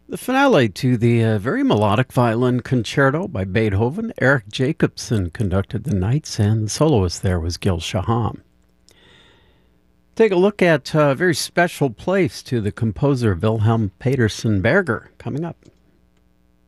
The finale to the very melodic violin concerto by Beethoven, Eric Jacobson conducted the Knights, and the soloist there was Gil Shaham. Take a look at a very special place to the composer Wilhelm Petersen Berger coming up.